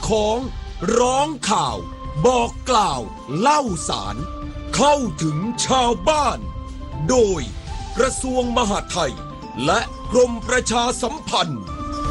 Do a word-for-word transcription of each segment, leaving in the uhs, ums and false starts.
ของร้องข่าวบอกกล่าวเล่าสารเข้าถึงชาวบ้านโดยกระทรวงมหาดไทยและกรมประชาสัมพันธ์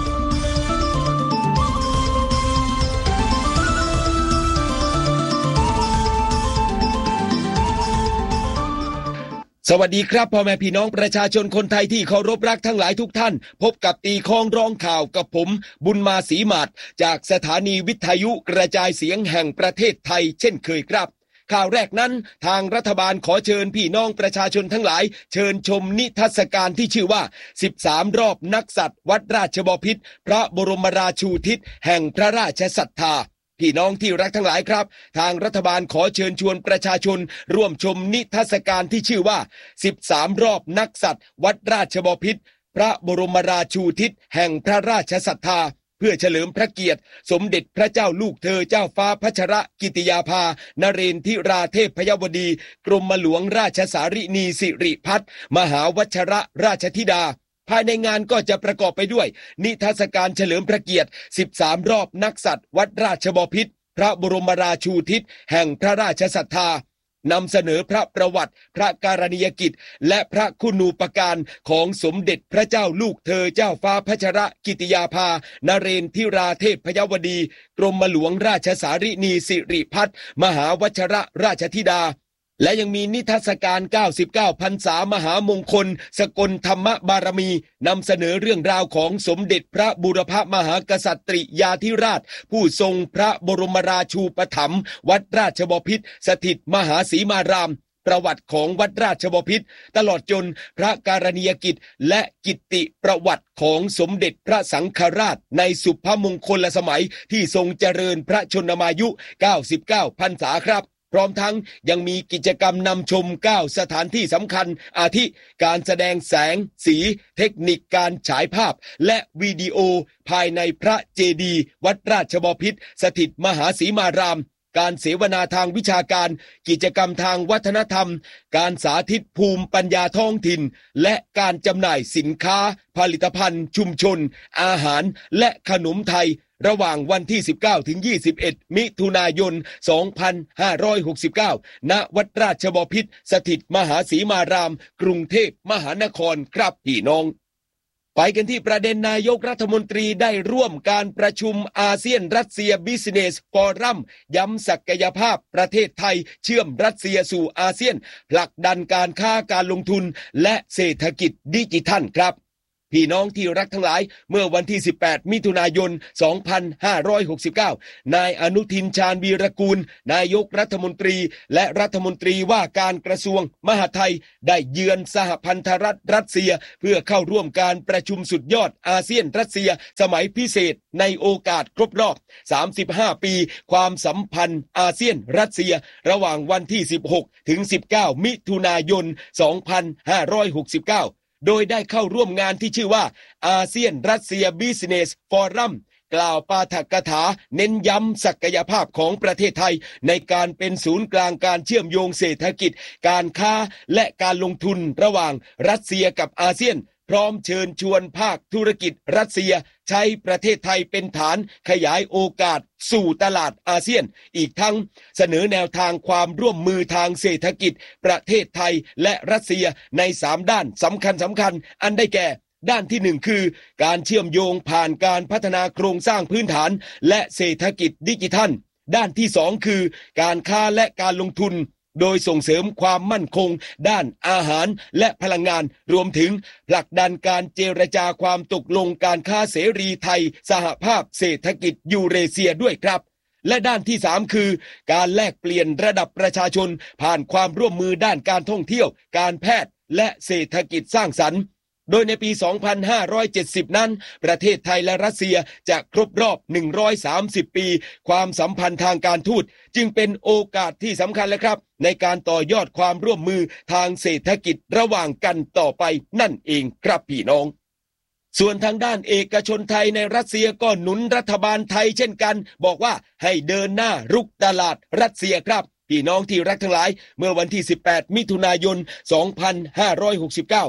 สวัสดีครับพ่อแม่พี่น้องประชาชนคนไทยที่เคารพรักทั้งหลายทุกท่านพบกับตีคองร้องข่าวกับผมบุญมาศรีหมาดจากสถานีวิทยุกระจายเสียงแห่งประเทศไทยเช่นเคยครับข่าวแรกนั้นทางรัฐบาลขอเชิญพี่น้องประชาชนทั้งหลายเชิญชมนิทรรศการที่ชื่อว่าสิบสามรอบนักสัตว์วัดราชบพิตรพระบรมราชูทิศแห่งพระราชศรัทธาพี่น้องที่รักทั้งหลายครับทางรัฐบาลขอเชิญชวนประชาชนร่วมชมนิทรรศการที่ชื่อว่าสิบสามรอบนักสัตว์วัดราชบพิตรพระบรมราชูทิศแห่งพระราชศรัทธาเพื่อเฉลิมพระเกียรติสมเด็จพระเจ้าลูกเธอเจ้าฟ้าพัชรกิติยาภานเรนทิราเทพยวดีกรมหลวงราชสารินีสิริพัฒน์มหาวัชรราชธิดาภายในงานก็จะประกอบไปด้วยนิทรรศการเฉลิมพระเกียรติสิบสามรอบนักสัตว์วัดราชบพิตรพระบรมราชูทิศแห่งพระราชศรัทธานำเสนอพระประวัติพระการณียกิจและพระคุณูปการของสมเด็จพระเจ้าลูกเธอเจ้าฟ้าพัชรกิติยาภานเรนทิราเทพยวดีกรมหลวงราชสารินีสิริพัฒน์มหาวัชรราชธิดาและยังมีนิทรรศการเก้าสิบเก้าพรรษามหามงคลสกลธรรมบารมีนำเสนอเรื่องราวของสมเด็จพระบูรพมหากษัตริยาธิราชผู้ทรงพระบรมราชูปถัมภ์วัดราชบพิตรสถิตมหาสีมารามประวัติของวัดราชบพิตรตลอดจนพระการณียกิจและกิตติประวัติของสมเด็จพระสังฆราชในสุภมงคลสมัยที่ทรงเจริญพระชนมายุเก้าสิบเก้าพรรษาครับพร้อมทั้งยังมีกิจกรรมนำชมเก้าสถานที่สำคัญอาทิการแสดงแสงสีเทคนิคการฉายภาพและวิดีโอภายในพระเจดีย์วัดราชบพิตรสถิตมหาสีมารามการเสวนาทางวิชาการกิจกรรมทางวัฒนธรรมการสาธิตภูมิปัญญาท้องถิ่นและการจำหน่ายสินค้าผลิตภัณฑ์ชุมชนอาหารและขนมไทยระหว่างวันที่สิบเก้าถึงยี่สิบเอ็ดมิถุนายนสองพันห้าร้อยหกสิบเก้าณวัดราชบพิตรสถิตมหาสีมารามกรุงเทพมหานครครับพี่น้องไปกันที่ประเด็นนายกรัฐมนตรีได้ร่วมการประชุมอาเซียนรัสเซียบิสเนสฟอรัมย้ำศักยภาพประเทศไทยเชื่อมรัสเซียสู่อาเซียนผลักดันการค้าการลงทุนและเศรษฐกิจดิจิทัลครับพี่น้องที่รักทั้งหลายเมื่อวันที่สิบแปดมิถุนายนสองพันห้าร้อยหกสิบเก้านายอนุทินชาญวีรกูลนายกรัฐมนตรีและรัฐมนตรีว่าการกระทรวงมหาดไทยได้เยือนสหพันธรัฐรัสเซียเพื่อเข้าร่วมการประชุมสุดยอดอาเซียนรัสเซียสมัยพิเศษในโอกาสครบรอบสามสิบห้าปีความสัมพันธ์อาเซียนรัสเซียระหว่างวันที่สิบหกถึงสิบเก้ามิถุนายนสองพันห้าร้อยหกสิบเก้าโดยได้เข้าร่วมงานที่ชื่อว่าอาเซียนรัสเซียบิสเนสฟอรัมกล่าวปาฐกถาเน้นย้ำศักยภาพของประเทศไทยในการเป็นศูนย์กลางการเชื่อมโยงเศรษฐกิจการค้าและการลงทุนระหว่างรัสเซียกับอาเซียนพร้อมเชิญชวนภาคธุรกิจรัสเซียใช้ประเทศไทยเป็นฐานขยายโอกาสสู่ตลาดอาเซียนอีกทั้งเสนอแนวทางความร่วมมือทางเศรษฐกิจประเทศไทยและรัสเซียในสามด้านสำคัญสำคัญอันได้แก่ด้านที่หนึ่งคือการเชื่อมโยงผ่านการพัฒนาโครงสร้างพื้นฐานและเศรษฐกิจดิจิทัลด้านที่สองคือการค้าและการลงทุนโดยส่งเสริมความมั่นคงด้านอาหารและพลังงานรวมถึงผลักดันการเจรจาความตกลงการค้าเสรีไทยสหภาพเศรษฐกิจยูเรเซียด้วยครับและด้านที่สามคือการแลกเปลี่ยนระดับประชาชนผ่านความร่วมมือด้านการท่องเที่ยวการแพทย์และเศรษฐกิจสร้างสรรค์โดยในปีสองพันห้าร้อยเจ็ดสิบนั้นประเทศไทยและรัสเซียจะครบรอบหนึ่งร้อยสามสิบปีความสัมพันธ์ทางการทูตจึงเป็นโอกาสที่สำคัญแล้วครับในการต่อยอดความร่วมมือทางเศรษฐกิจระหว่างกันต่อไปนั่นเองครับพี่น้องส่วนทางด้านเอกชนไทยในรัสเซียก็หนุนรัฐบาลไทยเช่นกันบอกว่าให้เดินหน้ารุกตลาดรัสเซียครับพี่น้องที่รักทั้งหลายเมื่อวันที่สิบแปดมิถุนายนสองพันห้าร้อยหกสิบเก้า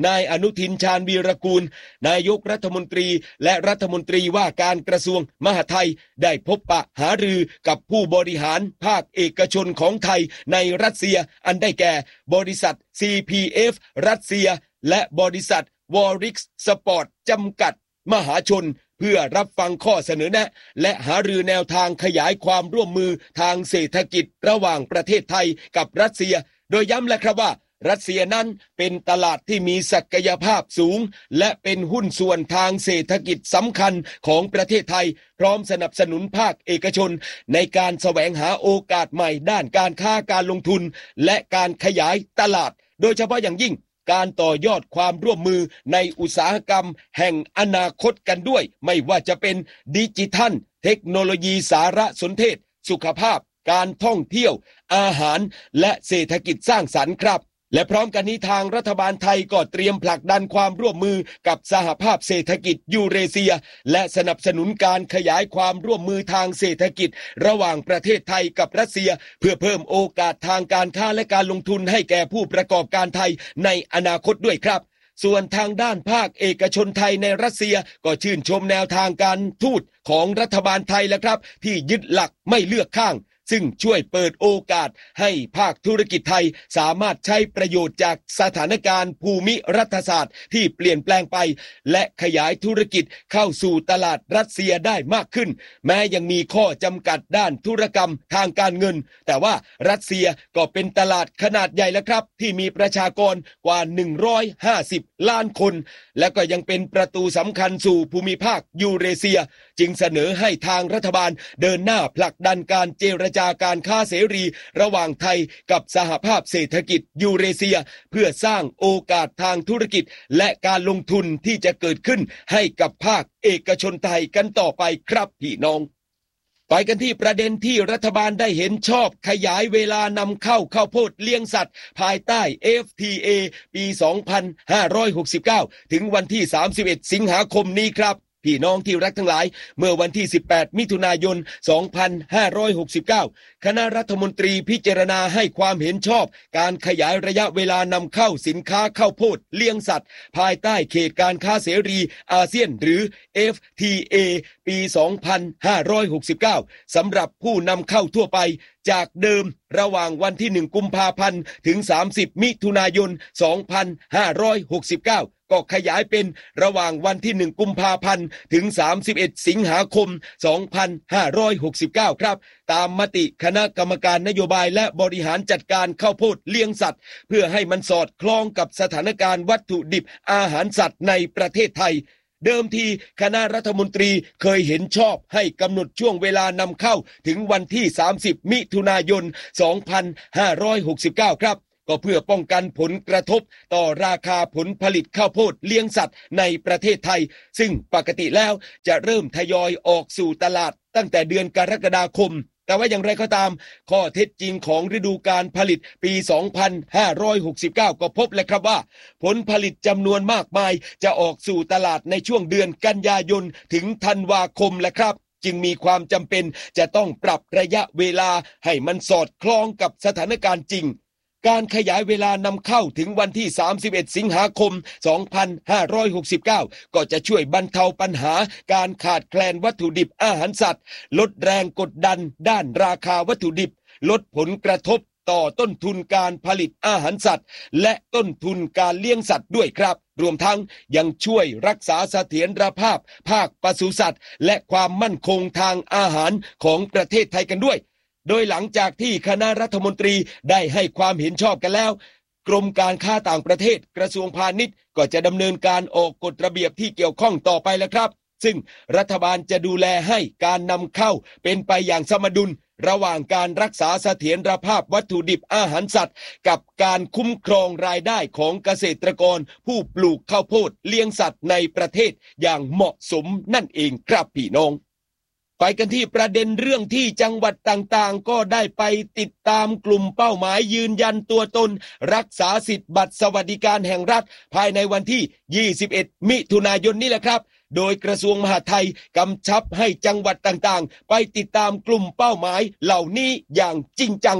นายอนุทินชาญวีรกูลนายกรัฐมนตรีและรัฐมนตรีว่าการกระทรวงมหาดไทยได้พบปะหารือกับผู้บริหารภาคเอกชนของไทยในรัสเซียอันได้แก่บริษัท ซี พี เอฟ รัสเซียและบริษัท วอริกส์ สปอร์ต จำกัดมหาชนเพื่อรับฟังข้อเสนอแนะและหารือแนวทางขยายความร่วมมือทางเศรษฐกิจระหว่างประเทศไทยกับรัสเซียโดยย้ำและครับว่ารัสเซียนั้นเป็นตลาดที่มีศักยภาพสูงและเป็นหุ้นส่วนทางเศรษฐกิจสำคัญของประเทศไทยพร้อมสนับสนุนภาคเอกชนในการแสวงหาโอกาสใหม่ด้านการค้าการลงทุนและการขยายตลาดโดยเฉพาะอย่างยิ่งการต่อยอดความร่วมมือในอุตสาหกรรมแห่งอนาคตกันด้วยไม่ว่าจะเป็นดิจิทัลเทคโนโลยีสารสนเทศสุขภาพการท่องเที่ยวอาหารและเศรษฐกิจสร้างสรรค์ครับและพร้อมกันนี้ทางรัฐบาลไทยก็เตรียมผลักดันความร่วมมือกับสหภาพเศรษฐกิจยูเรเซียและสนับสนุนการขยายความร่วมมือทางเศรษฐกิจระหว่างประเทศไทยกับรัสเซียเพื่อเพิ่มโอกาสทางการค้าและการลงทุนให้แก่ผู้ประกอบการไทยในอนาคตด้วยครับส่วนทางด้านภาคเอกชนไทยในรัสเซียก็ชื่นชมแนวทางการทูตของรัฐบาลไทยแล้วครับที่ยึดหลักไม่เลือกข้างซึ่งช่วยเปิดโอกาสให้ภาคธุรกิจไทยสามารถใช้ประโยชน์จากสถานการณ์ภูมิรัฐศาสตร์ที่เปลี่ยนแปลงไปและขยายธุรกิจเข้าสู่ตลาดรัสเซียได้มากขึ้นแม้ยังมีข้อจำกัดด้านธุรกรรมทางการเงินแต่ว่ารัสเซียก็เป็นตลาดขนาดใหญ่แล้วครับที่มีประชากรกว่าหนึ่งร้อยห้าสิบล้านคนและก็ยังเป็นประตูสำคัญสู่ภูมิภาคยูเรเซียจึงเสนอให้ทางรัฐบาลเดินหน้าผลักดันการเจรจาการค้าเสรีระหว่างไทยกับสหภาพเศรษฐกิจยูเรเซียเพื่อสร้างโอกาสทางธุรกิจและการลงทุนที่จะเกิดขึ้นให้กับภาคเอกชนไทยกันต่อไปครับพี่น้องไปกันที่ประเด็นที่รัฐบาลได้เห็นชอบขยายเวลานำเข้าข้าวโพดเลี้ยงสัตว์ภายใต้ เอฟ ที เอ ปี สองพันห้าร้อยหกสิบเก้า ถึงวันที่ สามสิบเอ็ด สิงหาคมนี้ครับพี่น้องที่รักทั้งหลายเมื่อวันที่สิบแปดมิถุนายนสองพันห้าร้อยหกสิบเก้าคณะรัฐมนตรีพิจารณาให้ความเห็นชอบการขยายระยะเวลานำเข้าสินค้าข้าวโพดเลี้ยงสัตว์ภายใต้เขตการค้าเสรีอาเซียนหรือ เอฟ ที เอ ปี สองพันห้าร้อยหกสิบเก้า สำหรับผู้นำเข้าทั่วไปจากเดิมระหว่างวันที่หนึ่งกุมภาพันธ์ถึงสามสิบมิถุนายนสองพันห้าร้อยหกสิบเก้าก็ขยายเป็นระหว่างวันที่หนึ่งกุมภาพันธ์ถึงสามสิบเอ็ดสิงหาคมสองพันห้าร้อยหกสิบเก้าครับตามมติคณะกรรมการนโยบายและบริหารจัดการข้าวโพดเลี้ยงสัตว์เพื่อให้มันสอดคล้องกับสถานการณ์วัตถุดิบอาหารสัตว์ในประเทศไทยเดิมทีคณะรัฐมนตรีเคยเห็นชอบให้กำหนดช่วงเวลานำเข้าถึงวันที่สามสิบมิถุนายนสองพันห้าร้อยหกสิบเก้าครับก็เพื่อป้องกันผลกระทบต่อราคาผลผลิตข้าวโพดเลี้ยงสัตว์ในประเทศไทยซึ่งปกติแล้วจะเริ่มทยอยออกสู่ตลาดตั้งแต่เดือนกรกฎาคมแต่ว่าอย่างไรก็ตามข้อเท็จจริงของฤดูการผลิตปีสองพันห้าร้อยหกสิบเก้าก็พบแล้วครับว่าผลผลิตจำนวนมากมายจะออกสู่ตลาดในช่วงเดือนกันยายนถึงธันวาคมแหละครับจึงมีความจำเป็นจะต้องปรับระยะเวลาให้มันสอดคล้องกับสถานการณ์จริงการขยายเวลานำเข้าถึงวันที่สามสิบเอ็ดสิงหาคมสองพันห้าร้อยหกสิบเก้าก็จะช่วยบรรเทาปัญหาการขาดแคลนวัตถุดิบอาหารสัตว์ลดแรงกดดันด้านราคาวัตถุดิบลดผลกระทบต่อต้นทุนการผลิตอาหารสัตว์และต้นทุนการเลี้ยงสัตว์ด้วยครับรวมทั้งยังช่วยรักษาเสถียรภาพภาคปศุสัตว์และความมั่นคงทางอาหารของประเทศไทยกันด้วยโดยหลังจากที่คณะรัฐมนตรีได้ให้ความเห็นชอบกันแล้วกรมการค้าต่างประเทศกระทรวงพาณิชย์ก็จะดำเนินการออกกฎระเบียบที่เกี่ยวข้องต่อไปแล้วครับซึ่งรัฐบาลจะดูแลให้การนำเข้าเป็นไปอย่างสมดุลระหว่างการรักษาเสถียรภาพวัตถุดิบอาหารสัตว์กับการคุ้มครองรายได้ของเกษตรกรผู้ปลูกข้าวโพดเลี้ยงสัตว์ในประเทศอย่างเหมาะสมนั่นเองครับพี่น้องไปกันที่ประเด็นเรื่องที่จังหวัดต่างๆก็ได้ไปติดตามกลุ่มเป้าหมายยืนยันตัวตนรักษาสิทธิบัตรสวัสดิการแห่งรัฐภายในวันที่ยี่สิบเอ็ดมิถุนายนนี้แหละครับโดยกระทรวงมหาดไทยกำชับให้จังหวัดต่างๆไปติดตามกลุ่มเป้าหมายเหล่านี้อย่างจริงจังครับพ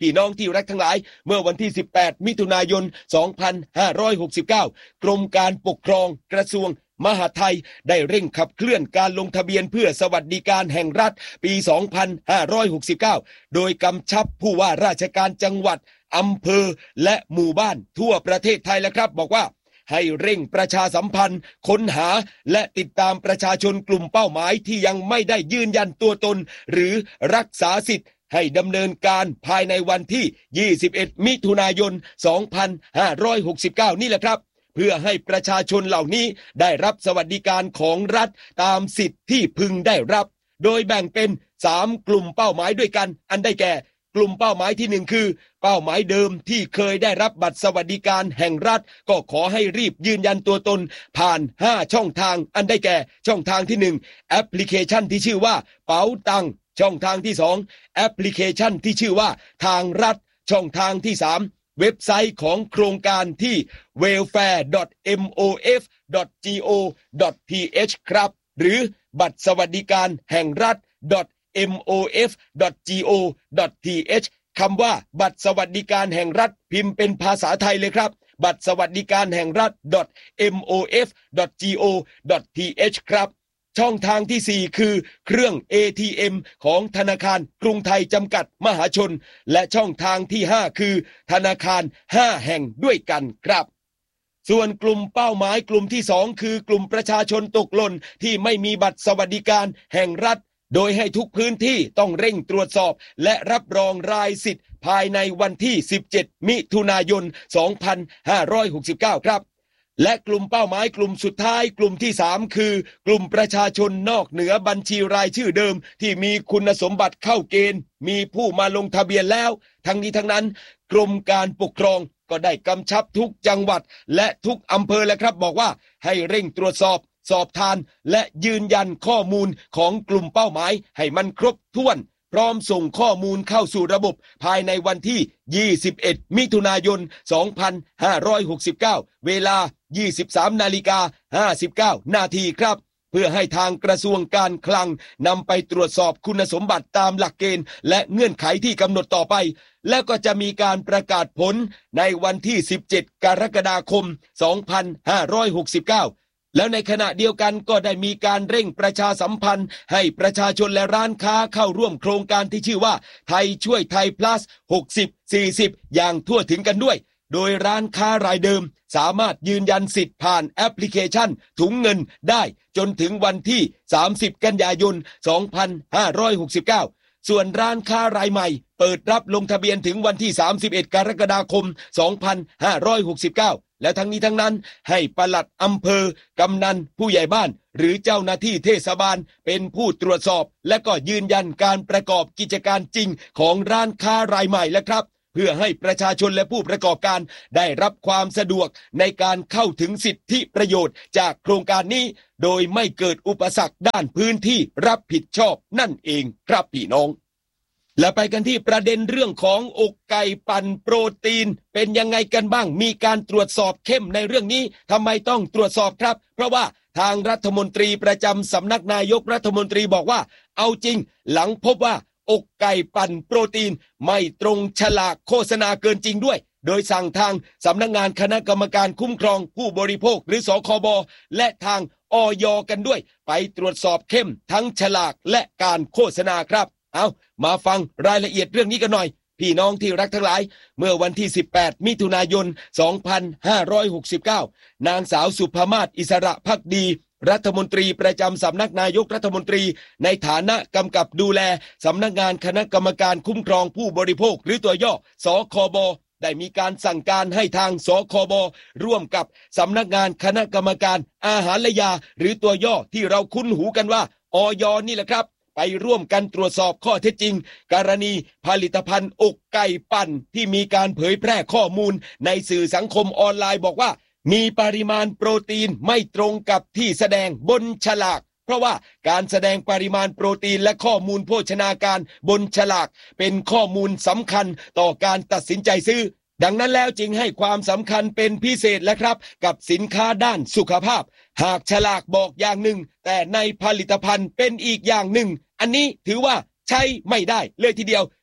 พี่น้องที่รักทั้งหลายเมื่อวันที่สิบแปดมิถุนายนสองพันห้าร้อยหกสิบเก้ากรมการปกครองกระทรวงมหาดไทยได้เร่งขับเคลื่อนการลงทะเบียนเพื่อสวัสดิการแห่งรัฐปีสองพันห้าร้อยหกสิบเก้าโดยกำชับผู้ว่าราชการจังหวัดอำเภอและหมู่บ้านทั่วประเทศไทยแล้วครับบอกว่าให้เร่งประชาสัมพันธ์ค้นหาและติดตามประชาชนกลุ่มเป้าหมายที่ยังไม่ได้ยืนยันตัวตนหรือรักษาสิทธิ์ให้ดำเนินการภายในวันที่ยี่สิบเอ็ดมิถุนายนสองพันห้าร้อยหกสิบเก้านี่แหละครับเพื่อให้ประชาชนเหล่านี้ได้รับสวัสดิการของรัฐตามสิทธิ์ที่พึงได้รับโดยแบ่งเป็นสามกลุ่มเป้าหมายด้วยกันอันได้แก่กลุ่มเป้าหมายที่หนึ่งคือเป้าหมายเดิมที่เคยได้รับบัตรสวัสดิการแห่งรัฐก็ขอให้รีบยืนยันตัวตนผ่านห้าช่องทางอันได้แก่ช่องทางที่หนึ่งแอปพลิเคชันที่ชื่อว่าเป๋าตังช่องทางที่สองแอปพลิเคชันที่ชื่อว่าทางรัฐช่องทางที่สามเว็บไซต์ของโครงการที่ เวลแฟร์ ดอท เอ็ม โอ เอฟ ดอท จี โอ ดอท ที เอช ครับหรือบัตรสวัสดิการแห่งรัฐ เอ็ม โอ เอฟ ดอท จี โอ ดอท ที เอช คำว่าบัตรสวัสดิการแห่งรัฐพิมพ์เป็นภาษาไทยเลยครับบัตรสวัสดิการแห่งรัฐ เอ็ม โอ เอฟ ดอท จี โอ ดอท ที เอช ครับช่องทางที่สี่คือเครื่อง เอ ที เอ็ม ของธนาคารกรุงไทยจำกัดมหาชนและช่องทางที่ห้าคือธนาคารห้าแห่งด้วยกันครับส่วนกลุ่มเป้าหมายกลุ่มที่สองคือกลุ่มประชาชนตกหล่นที่ไม่มีบัตรสวัสดิการแห่งรัฐโดยให้ทุกพื้นที่ต้องเร่งตรวจสอบและรับรองรายสิทธิ์ภายในวันที่สิบเจ็ดมิถุนายนสองพันห้าร้อยหกสิบเก้าครับและกลุ่มเป้าหมายกลุ่มสุดท้ายกลุ่มที่สามคือกลุ่มประชาชนนอกเหนือบัญชีรายชื่อเดิมที่มีคุณสมบัติเข้าเกณฑ์มีผู้มาลงทะเบียนแล้วทั้งนี้ทั้งนั้นกรมการปกครองก็ได้กำชับทุกจังหวัดและทุกอำเภอแล้วครับบอกว่าให้เร่งตรวจสอบสอบทานและยืนยันข้อมูลของกลุ่มเป้าหมายให้มันครบถ้วนพร้อมส่งข้อมูลเข้าสู่ระบบภายในวันที่ยี่สิบเอ็ดมิถุนายนสองพันห้าร้อยหกสิบเก้าเวลา ยี่สิบสามนาฬิกาห้าสิบเก้านาทีครับเพื่อให้ทางกระทรวงการคลังนำไปตรวจสอบคุณสมบัติตามหลักเกณฑ์และเงื่อนไขที่กำหนดต่อไปแล้วก็จะมีการประกาศผลในวันที่สิบเจ็ดกรกฎาคมสองพันห้าร้อยหกสิบเก้าแล้วในขณะเดียวกันก็ได้มีการเร่งประชาสัมพันธ์ให้ประชาชนและร้านค้าเข้าร่วมโครงการที่ชื่อว่าไทยช่วยไทย plus หกสิบ สี่สิบอย่างทั่วถึงกันด้วยโดยร้านค้ารายเดิมสามารถยืนยันสิทธิ์ผ่านแอปพลิเคชันถุงเงินได้จนถึงวันที่สามสิบกันยายนสองพันห้าร้อยหกสิบเก้าส่วนร้านค้ารายใหม่เปิดรับลงทะเบียนถึงวันที่สามสิบเอ็ดกรกฎาคมสองพันห้าร้อยหกสิบเก้าและทั้งนี้ทั้งนั้นให้ปลัดอำเภอกำนันผู้ใหญ่บ้านหรือเจ้าหน้าที่เทศบาลเป็นผู้ตรวจสอบและก็ยืนยันการประกอบกิจการจริงของร้านค้ารายใหม่และครับเพื่อให้ประชาชนและผู้ประกอบการได้รับความสะดวกในการเข้าถึงสิทธิประโยชน์จากโครงการนี้โดยไม่เกิดอุปสรรคด้านพื้นที่รับผิดชอบนั่นเองครับพี่น้องและไปกันที่ประเด็นเรื่องของอกไก่ปั่นโปรตีนเป็นยังไงกันบ้างมีการตรวจสอบเข้มในเรื่องนี้ทำไมต้องตรวจสอบครับเพราะว่าทางรัฐมนตรีประจำสำนักนายกรัฐมนตรีบอกว่าเอาจริงหลังพบว่าอกไก่ปั่นโปรตีนไม่ตรงฉลากโฆษณาเกินจริงด้วยโดยสั่งทางสำนักงานคณะกรรมการคุ้มครองผู้บริโภคหรือสคบและทางอย.กันด้วยไปตรวจสอบเข้มทั้งฉลากและการโฆษณาครับเอามาฟังรายละเอียดเรื่องนี้กันหน่อยพี่น้องที่รักทั้งหลายเมื่อวันที่สิบแปดมิถุนายนสองพันห้าร้อยหกสิบเก้านางสาวสุภมาศอิสระภักดีรัฐมนตรีประจำสำนักนายกรัฐมนตรีในฐานะกำกับดูแลสำนักงานคณะกรรมการคุ้มครองผู้บริโภคหรือตัวย่อสคบได้มีการสั่งการให้ทางสคบร่วมกับสำนักงานคณะกรรมการอาหารและยาหรือตัวย่อที่เราคุ้นหูกันว่าอย.นี่แหละครับไปร่วมกันตรวจสอบข้อเท็จจริงกรณีผลิตภัณฑ์อกไก่ปั่นที่มีการเผยแพร่ข้อมูลในสื่อสังคมออนไลน์บอกว่ามีปริมาณโปรตีนไม่ตรงกับที่แสดงบนฉลากเพราะว่าการแสดงปริมาณโปรตีนและข้อมูลโภชนาการบนฉลากเป็นข้อมูลสำคัญต่อการตัดสินใจซื้อดังนั้นแล้วจึงให้ความสำคัญเป็นพิเศษและครับกับสินค้าด้านสุขภาพหากฉลากบอกอย่างหนึ่งแต่ในผลิตภัณฑ์เป็นอีกอย่างหนึ่งอันนี้ถือว่าใช้ไม่ได้เลยทีเดียว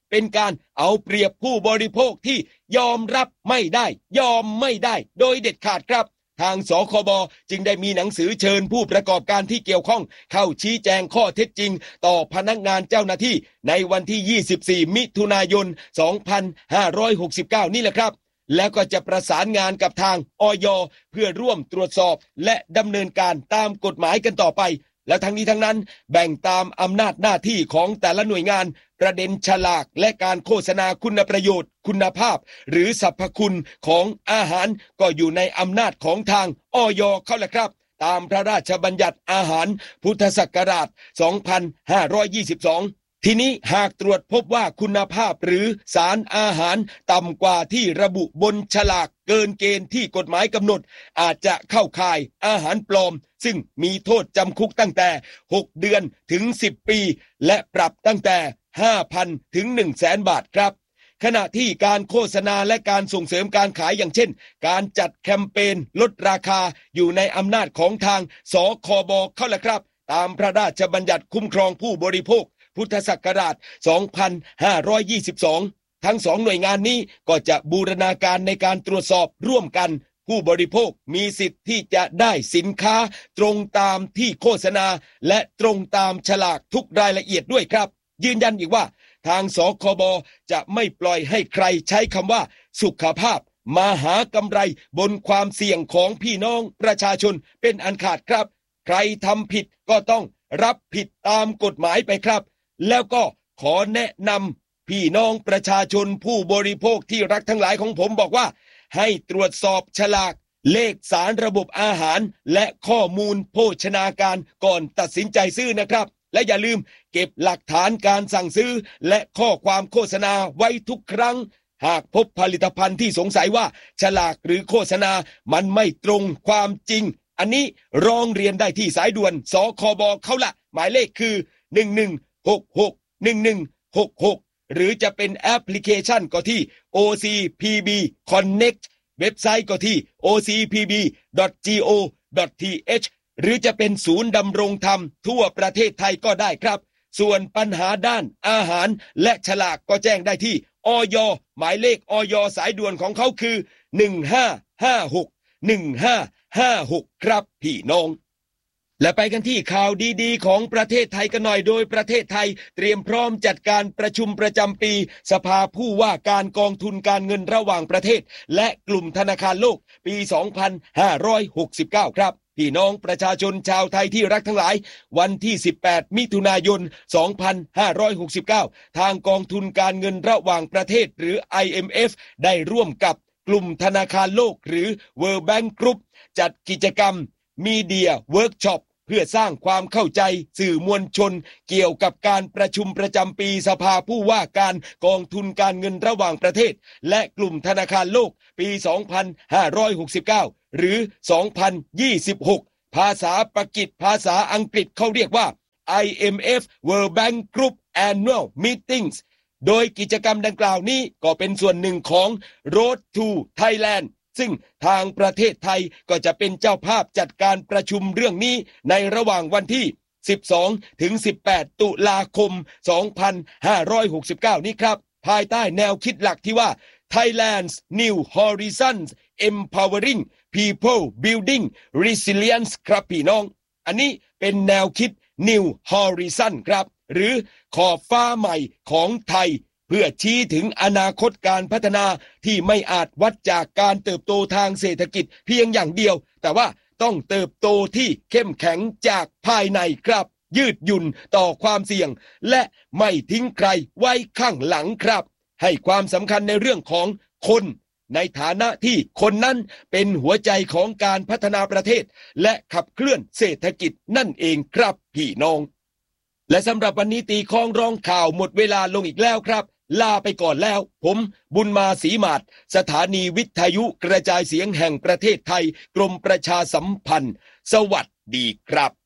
เป็นการเอาเปรียบผู้บริโภคที่ยอมรับไม่ได้ยอมไม่ได้โดยเด็ดขาดครับทางสคบจึงได้มีหนังสือเชิญผู้ประกอบการที่เกี่ยวข้องเข้าชี้แจงข้อเท็จจริงต่อพนักงานเจ้าหน้าที่ในวันที่ยี่สิบสี่มิถุนายนสองพันห้าร้อยหกสิบเก้านี่แหละครับแล้วก็จะประสานงานกับทางอย.เพื่อร่วมตรวจสอบและดำเนินการตามกฎหมายกันต่อไปและทั้งนี้ทั้งนั้นแบ่งตามอำนาจหน้าที่ของแต่ละหน่วยงานประเด็นฉลากและการโฆษณาคุณประโยชน์คุณภาพหรือสรรพคุณของอาหารก็อยู่ในอำนาจของทางอย.เขาแหละครับตามพระราชบัญญัติอาหารพุทธศักราชสองพันห้าร้อยยี่สิบสองทีนี้หากตรวจพบว่าคุณภาพหรือสารอาหารต่ำกว่าที่ระบุบนฉลากเกินเกณฑ์ที่กฎหมายกำหนดอาจจะเข้าข่ายอาหารปลอมซึ่งมีโทษจำคุกตั้งแต่หกเดือนถึงสิบปีและปรับตั้งแต่ ห้าพัน ถึง หนึ่งแสน บาทครับขณะที่การโฆษณาและการส่งเสริมการขายอย่างเช่นการจัดแคมเปญลดราคาอยู่ในอำนาจของทางสคบเข้าแหละครับตามพระราชบัญญัติคุ้มครองผู้บริโภคพุทธศักราชสองพันห้าร้อยยี่สิบสองทั้งสองหน่วยงานนี้ก็จะบูรณาการในการตรวจสอบร่วมกันผู้บริโภคมีสิทธิ์ที่จะได้สินค้าตรงตามที่โฆษณาและตรงตามฉลากทุกรายละเอียดด้วยครับยืนยันอีกว่าทางสคบจะไม่ปล่อยให้ใครใช้คำว่าสุขภาพมาหากำไรบนความเสี่ยงของพี่น้องประชาชนเป็นอันขาดครับใครทำผิดก็ต้องรับผิดตามกฎหมายไปครับแล้วก็ขอแนะนำพี่น้องประชาชนผู้บริโภคที่รักทั้งหลายของผมบอกว่าให้ตรวจสอบฉลากเลขสารระบบอาหารและข้อมูลโภชนาการก่อนตัดสินใจซื้อนะครับและอย่าลืมเก็บหลักฐานการสั่งซื้อและข้อความโฆษณาไว้ทุกครั้งหากพบผลิตภัณฑ์ที่สงสัยว่าฉลากหรือโฆษณามันไม่ตรงความจริงอันนี้ร้องเรียนได้ที่สายด่วนสคบเขาละหมายเลขคือหนึ่งหนึ่งหกหก หนึ่งหนึ่งหกหกหรือจะเป็นแอปพลิเคชันก็ที่ โอ ซี พี บี Connect เว็บไซต์ก็ที่ โอ ซี พี บี ดอท จี โอ ดอท ที เอช หรือจะเป็นศูนย์ดำรงธรรมทั่วประเทศไทยก็ได้ครับส่วนปัญหาด้านอาหารและฉลากก็แจ้งได้ที่อย.หมายเลขอย.สายด่วนของเขาคือหนึ่งห้าห้าหก หนึ่งห้าห้าหกครับพี่น้องและไปกันที่ข่าวดีๆของประเทศไทยกันหน่อยโดยประเทศไทยเตรียมพร้อมจัดการประชุมประจำปีสภาผู้ว่าการกองทุนการเงินระหว่างประเทศและกลุ่มธนาคารโลกปีสองพันห้าร้อยหกสิบเก้าครับพี่น้องประชาชนชาวไทยที่รักทั้งหลายวันที่สิบแปดมิถุนายนสองพันห้าร้อยหกสิบเก้าทางกองทุนการเงินระหว่างประเทศหรือ ไอ เอ็ม เอฟ ได้ร่วมกับกลุ่มธนาคารโลกหรือ World Bank Group จัดกิจกรรม Media Workshopเพื่อสร้างความเข้าใจสื่อมวลชนเกี่ยวกับการประชุมประจำปีสภาผู้ว่าการกองทุนการเงินระหว่างประเทศและกลุ่มธนาคารโลกปีสองพันห้าร้อยหกสิบเก้าหรือสองพันยี่สิบหกภาษาปากีสภาษาอังกฤษเขาเรียกว่า ไอ เอ็ม เอฟ World Bank Group Annual Meetings โดยกิจกรรมดังกล่าวนี้ก็เป็นส่วนหนึ่งของ Road to Thailandซึ่งทางประเทศไทยก็จะเป็นเจ้าภาพจัดการประชุมเรื่องนี้ในระหว่างวันที่สิบสองถึงสิบแปดตุลาคมสองพันห้าร้อยหกสิบเก้านี้ครับภายใต้แนวคิดหลักที่ว่า Thailand's New Horizons Empowering People Building Resilience ครับพี่น้องอันนี้เป็นแนวคิด New Horizon ครับหรือขอบฟ้าใหม่ของไทยเพื่อชี้ถึงอนาคตการพัฒนาที่ไม่อาจวัดจากการเติบโตทางเศรษฐกิจเพียงอย่างเดียวแต่ว่าต้องเติบโตที่เข้มแข็งจากภายในครับยืดหยุ่นต่อความเสี่ยงและไม่ทิ้งใครไว้ข้างหลังครับให้ความสำคัญในเรื่องของคนในฐานะที่คนนั้นเป็นหัวใจของการพัฒนาประเทศและขับเคลื่อนเศรษฐกิจนั่นเองครับพี่น้องและสำหรับวันนี้ตีคล้องร้องข่าวหมดเวลาลงอีกแล้วครับลาไปก่อนแล้วผมบุญมาศรีมาศสถานีวิทยุกระจายเสียงแห่งประเทศไทยกรมประชาสัมพันธ์สวัสดีครับ